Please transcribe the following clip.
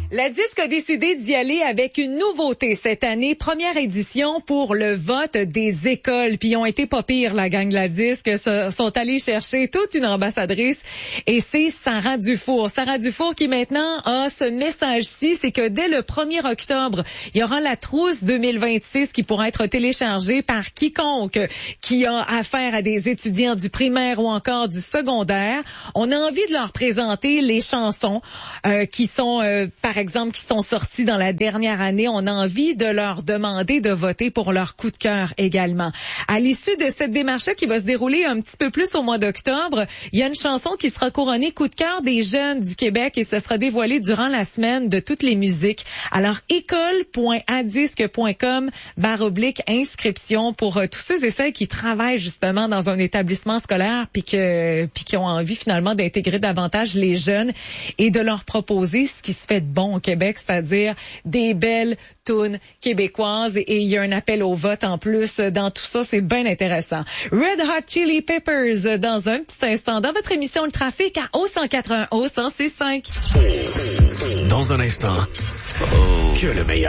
La Disque a décidé d'y aller avec une nouveauté cette année, première édition pour le vote des écoles. Puis ils ont été pas pires, la gang de la Disque, sont allés chercher toute une ambassadrice et c'est Sarah Dufour. Sarah Dufour qui maintenant a ce message-ci, c'est que dès le 1er octobre, il y aura la trousse 2026 qui pourra être téléchargée par quiconque qui a affaire à des étudiants du primaire ou encore du secondaire. On a envie de leur présenter les chansons qui sont, par exemple, qui sont sortis dans la dernière année. On a envie de leur demander de voter pour leur coup de cœur également. À l'issue de cette démarche-là qui va se dérouler un petit peu plus au mois d'octobre, il y a une chanson qui sera couronnée coup de cœur des jeunes du Québec et ce sera dévoilé durant la semaine de toutes les musiques. Alors, école.adisque.com/inscription pour tous ceux et celles qui travaillent justement dans un établissement scolaire puis qui ont envie finalement d'intégrer davantage les jeunes et de leur proposer ce qui se fait de bon au Québec, c'est-à-dire des belles tunes québécoises et il y a un appel au vote en plus dans tout ça, c'est bien intéressant. Red Hot Chili Peppers dans un petit instant dans votre émission Le Trafic à O181, O106.5. Dans un instant, que le meilleur.